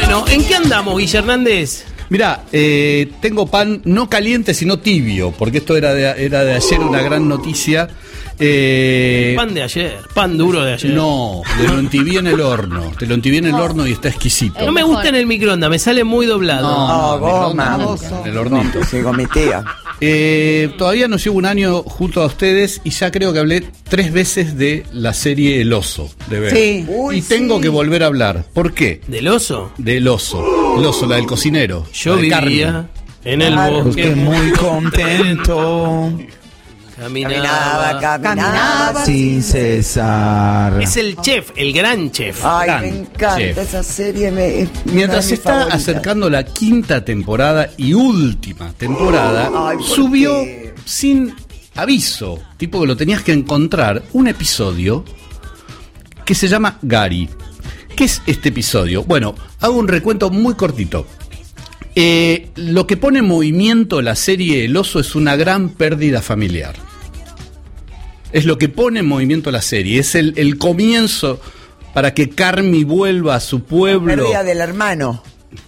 Bueno, ¿en qué andamos, Guille Hernández? Mirá, tengo pan no caliente, sino tibio, porque esto era de ayer una gran noticia. Pan de ayer, pan duro de ayer. No, te lo entibié en el horno. Te lo entibié en el horno y está exquisito. No me gusta en el microondas, me sale muy doblado. No, goma. En el hornito. Sí, con mi tía. Todavía no llevo un año junto a ustedes y ya creo que hablé 3 veces de la serie El Oso de ver. Sí. Y tengo que volver a hablar. ¿Por qué? ¿Del oso? Del oso. El oso, la del cocinero. Yo la de vivía Carmen. en el bosque muy contento, Caminaba sin cesar. Es el chef, el gran chef. Ay, Gran me encanta chef. esa serie. Mientras se está acercando la 5ª temporada y última temporada, Ay, ¿por subió qué? sin aviso, tipo que lo tenías que encontrar, un episodio que se llama Gary. ¿Qué es este episodio? Bueno, hago un recuento muy cortito. Lo que pone en movimiento la serie El Oso es una gran pérdida familiar. Es lo que pone en movimiento la serie. Es el comienzo para que Carmi vuelva a su pueblo. La pérdida del hermano.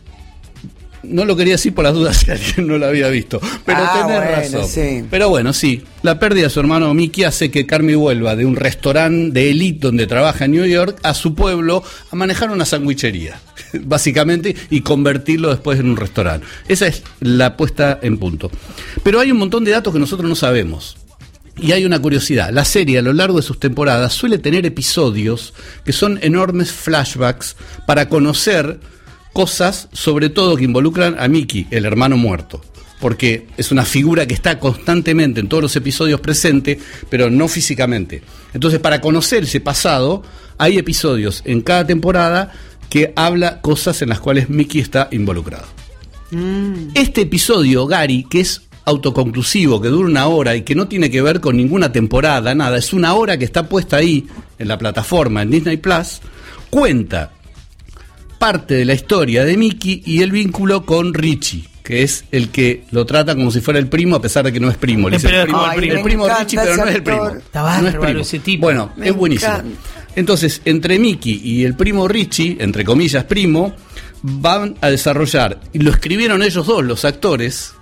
No lo quería decir por las dudas si alguien no lo había visto. Pero tenés razón. Sí. Pero bueno, sí. La pérdida de su hermano Mickey hace que Carmi vuelva de un restaurante de élite donde trabaja en New York a su pueblo a manejar una sandwichería, básicamente, y convertirlo después en un restaurante. Esa es la puesta en punto. Pero hay un montón de datos que nosotros no sabemos. Y hay una curiosidad. La serie, a lo largo de sus temporadas, suele tener episodios que son enormes flashbacks para conocer cosas, sobre todo que involucran a Mickey, el hermano muerto, porque es una figura que está constantemente en todos los episodios presente, pero no físicamente. Entonces, para conocer ese pasado, hay episodios en cada temporada que habla cosas en las cuales Mickey está involucrado. Este episodio, Gary, que es autoconclusivo, que dura 1 hora y que no tiene que ver con ninguna temporada, nada, es 1 hora que está puesta ahí en la plataforma, en Disney Plus, cuenta parte de la historia de Mickey y el vínculo con Richie, que es el que lo trata como si fuera el primo, a pesar de que no es primo. Le dice Pero el primo, ay, el me primo de encanta Richie, pero no ese es el primo. actor. Está No es bárbaro primo. ese tipo. Bueno, Me es buenísimo. encanta. Entonces, entre Mickey y el primo Richie, entre comillas primo, van a desarrollar, y lo escribieron ellos dos, los actores,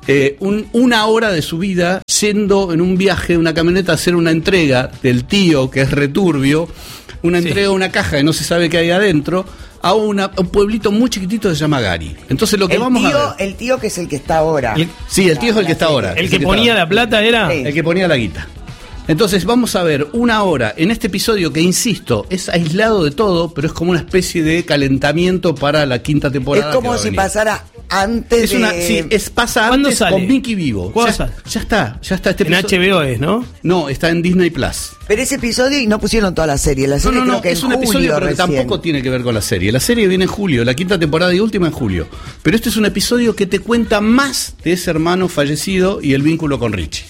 1 hora de su vida yendo en un viaje, una camioneta, a hacer una entrega del tío, que es returbio, una entrega de una caja que no se sabe qué hay adentro, a un pueblito muy chiquitito que se llama Gary. Entonces lo que vamos a ver... El tío que es el que está ahora. Sí, el tío es el que está ahora. ¿El Es que ponía está la plata era? Sí. el que ponía la guita. Entonces vamos a ver 1 hora en este episodio que, insisto, es aislado de todo, pero es como una especie de calentamiento para la 5ª temporada. Es como si pasara antes pasa ¿Cuándo antes sale? con Mickey vivo. ¿Cuándo Ya, sale? ya está este En episodio. HBO es, ¿no? No, está en Disney Plus. Pero ese episodio y no pusieron toda la serie. La serie creo que es en un episodio julio pero que recién. tampoco tiene que ver con la serie. La serie viene en julio, la 5ª temporada y última en julio. Pero este es un episodio que te cuenta más de ese hermano fallecido y el vínculo con Richie.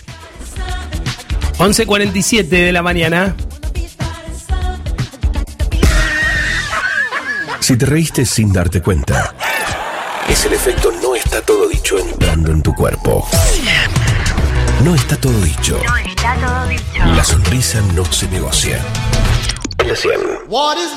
11:47 de la mañana. Si te reíste sin darte cuenta, es el efecto no está todo dicho entrando en tu cuerpo. No está todo dicho. La sonrisa no se negocia. En la 100.